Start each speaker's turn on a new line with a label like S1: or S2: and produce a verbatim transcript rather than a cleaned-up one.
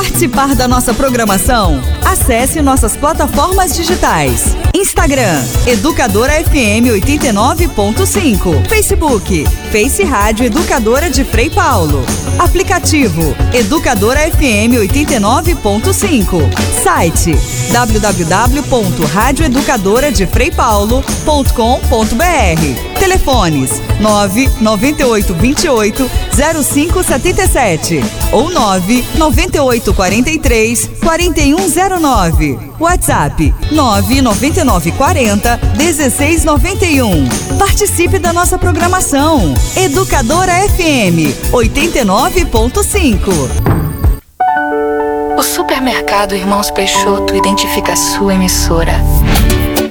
S1: participar da nossa programação? Acesse nossas plataformas digitais. Instagram, Educadora F M oitenta e nove ponto cinco. Facebook, Face Rádio Educadora de Frei Paulo. Aplicativo, Educadora F M oitenta e nove ponto cinco. Site, w w w ponto rádio educadora de frei paulo ponto com ponto b r. Telefones nove nove oito dois oito zero cinco sete sete ou nove nove oito quatro três quatro um zero nove. WhatsApp nove nove nove quatro zero um seis nove um. Participe da nossa programação. Educadora F M oitenta e nove ponto cinco.
S2: O Supermercado Irmãos Peixoto identifica a sua emissora